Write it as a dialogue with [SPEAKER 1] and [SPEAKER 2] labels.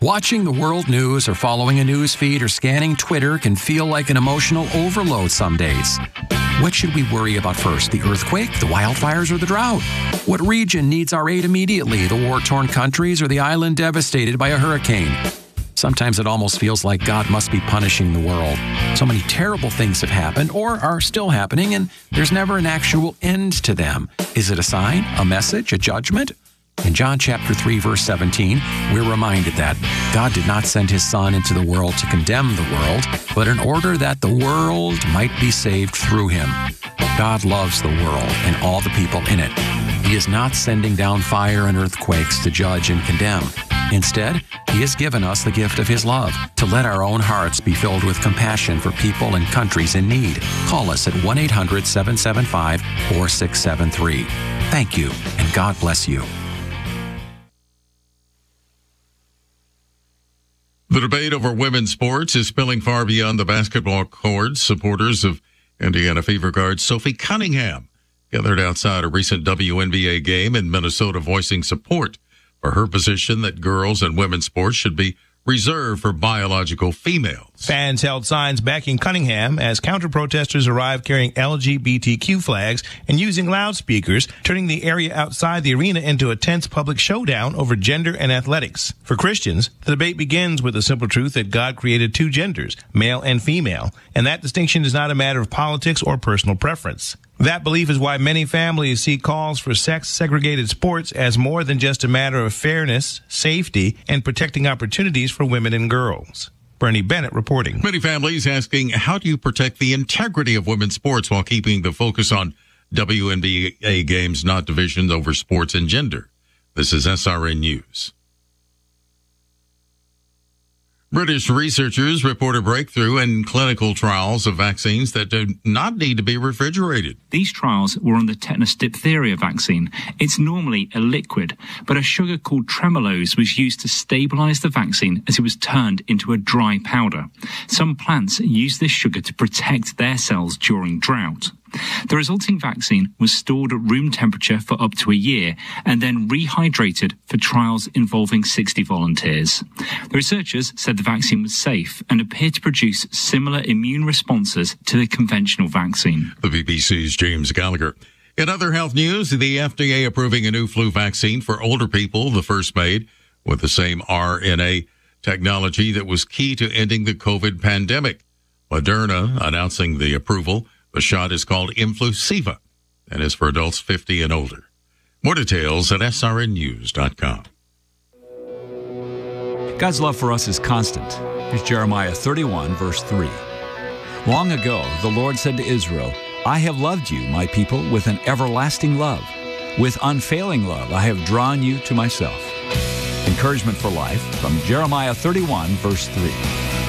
[SPEAKER 1] Watching the world news or following a news feed or scanning Twitter can feel like an emotional overload some days. What should we worry about first? The earthquake, the wildfires, or the drought? What region needs our aid immediately? The war-torn countries or the island devastated by a hurricane? Sometimes it almost feels like God must be punishing the world. So many terrible things have happened or are still happening, and there's never an actual end to them. Is it a sign, a message, a judgment? In John chapter 3, verse 17, we're reminded that God did not send his Son into the world to condemn the world, but in order that the world might be saved through him. God loves the world and all the people in it. He is not sending down fire and earthquakes to judge and condemn. Instead, he has given us the gift of his love to let our own hearts be filled with compassion for people and countries in need. Call us at 1-800-775-4673. Thank you, and God bless you.
[SPEAKER 2] The debate over women's sports is spilling far beyond the basketball courts. Supporters of Indiana Fever guard Sophie Cunningham gathered outside a recent WNBA game in Minnesota, voicing support for her position that girls and women's sports should be reserved for biological females.
[SPEAKER 3] Fans held signs backing Cunningham as counter-protesters arrived carrying LGBTQ flags and using loudspeakers, turning the area outside the arena into a tense public showdown over gender and athletics. For Christians, the debate begins with the simple truth that God created two genders, male and female, and that distinction is not a matter of politics or personal preference. That belief is why many families see calls for sex-segregated sports as more than just a matter of fairness, safety, and protecting opportunities for women and girls. Bernie Bennett reporting.
[SPEAKER 2] Many families asking, how do you protect the integrity of women's sports while keeping the focus on WNBA games, not divisions over sports and gender? This is SRN News. British researchers report a breakthrough in clinical trials of vaccines that do not need to be refrigerated.
[SPEAKER 4] These trials were on the tetanus diphtheria vaccine. It's normally a liquid, but a sugar called tremulose was used to stabilize the vaccine as it was turned into a dry powder. Some plants use this sugar to protect their cells during drought. The resulting vaccine was stored at room temperature for up to a year and then rehydrated for trials involving 60 volunteers. The researchers said the vaccine was safe and appeared to produce similar immune responses to the conventional vaccine.
[SPEAKER 2] The BBC's James Gallagher. In other health news, the FDA approving a new flu vaccine for older people, the first made with the same RNA technology that was key to ending the COVID pandemic. Moderna announcing the approval. The shot is called Influsiva and is for adults 50 and older. More details at srnnews.com.
[SPEAKER 5] God's love for us is constant. Here's Jeremiah 31, verse 3. Long ago, the Lord said to Israel, I have loved you, my people, with an everlasting love. With unfailing love, I have drawn you to myself. Encouragement for life from Jeremiah 31, verse 3.